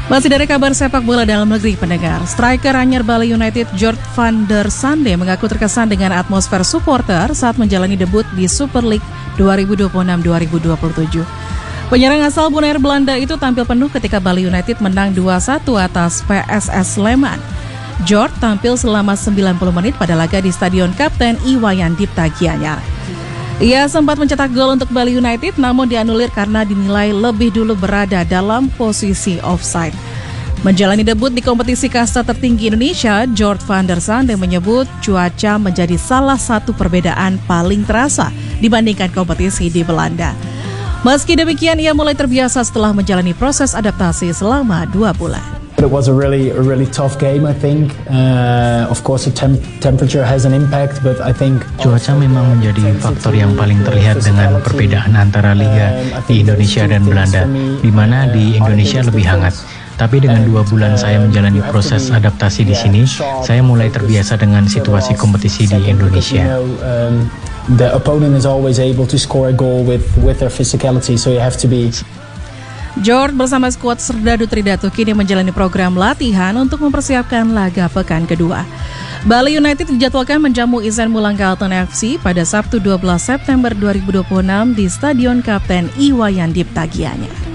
Masih dari kabar sepak bola dalam negeri pendengar, striker anyar Bali United Jordt van der Sande mengaku terkesan dengan atmosfer supporter saat menjalani debut di Super League 2026-2027. Penyerang asal Bonaire Belanda itu tampil penuh ketika Bali United menang 2-1 atas PSS Sleman. Jordt tampil selama 90 menit pada laga di Stadion Kapten Iwayan Dipta Gianyar. Ia sempat mencetak gol untuk Bali United namun dianulir karena dinilai lebih dulu berada dalam posisi offside. Menjalani debut di kompetisi kasta tertinggi Indonesia, Jordt van der Sande menyebut cuaca menjadi salah satu perbedaan paling terasa dibandingkan kompetisi di Belanda. Meski demikian, ia mulai terbiasa setelah menjalani proses adaptasi selama 2 bulan. It was a really tough game, I think. Of course, the temperature has an impact, but I think cuaca memang menjadi faktor yang paling terlihat dengan perbedaan antara liga di Indonesia dan Belanda, di mana di Indonesia lebih hangat. Tapi dengan 2 bulan saya menjalani proses adaptasi di sini, saya mulai terbiasa dengan situasi kompetisi di Indonesia. The opponent is always able to score a goal with their physicality, so you have to be. Jordt bersama skuad Serdadu Tridatu kini menjalani program latihan untuk mempersiapkan laga pekan kedua. Bali United dijadwalkan menjamu Izan Mulang Carlton FC pada Sabtu 12 September 2026 di Stadion Kapten Iwayan Dipta Gianyar.